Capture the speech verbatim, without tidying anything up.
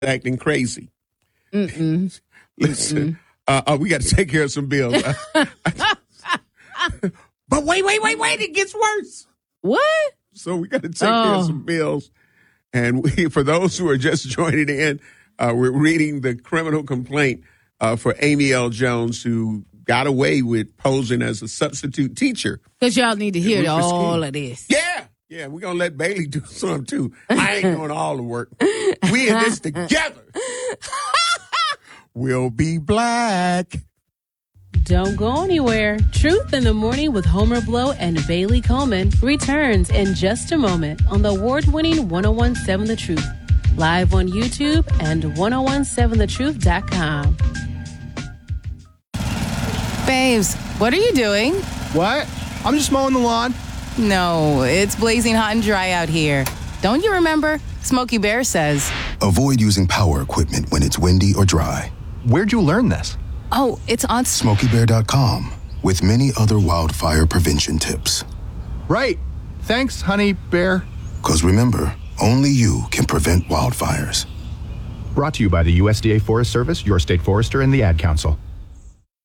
acting crazy. Mm-mm. Listen, uh, uh, we got to take care of some bills. But wait, wait, wait, wait. It gets worse. What? So we got to take oh. care of some bills. And we, for those who are just joining in, uh, we're reading the criminal complaint uh, for Amy L. Jones, who got away with posing as a substitute teacher. Because y'all need to hear all of this. Yeah. Yeah, we're going to let Bailey do some, too. I ain't doing all the work. We in this together. We'll be black. Don't go anywhere. Truth in the Morning with Homer Blow and Bailey Coleman returns in just a moment on the award-winning ten seventeen The Truth. Live on YouTube and ten seventeen the truth dot com. Babes, what are you doing? What? I'm just mowing the lawn. No, it's blazing hot and dry out here. Don't you remember? Smokey Bear says, avoid using power equipment when it's windy or dry. Where'd you learn this? Oh, it's on Smokey Bear dot com with many other wildfire prevention tips. Right. Thanks, honey bear. Because remember, only you can prevent wildfires. Brought to you by the U S D A Forest Service, your state forester, and the Ad Council.